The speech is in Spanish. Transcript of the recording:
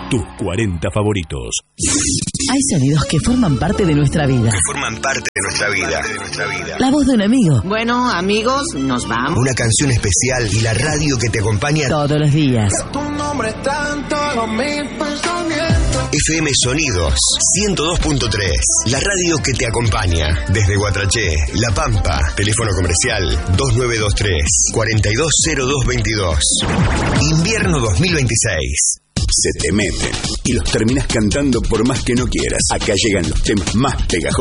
tus 40 favoritos. Hay sonidos que forman parte de nuestra vida. La voz de un amigo. Bueno, amigos, nos vamos. Una canción especial y la radio que te acompaña todos los días. Tu nombre están todos mis pensamientos. FM Sonidos 102.3. La radio que te acompaña desde Guatraché, La Pampa. Teléfono comercial 2923 420222. Invierno 2026. Se te meten y los terminas cantando por más que no quieras. Acá llegan los temas más pegajosos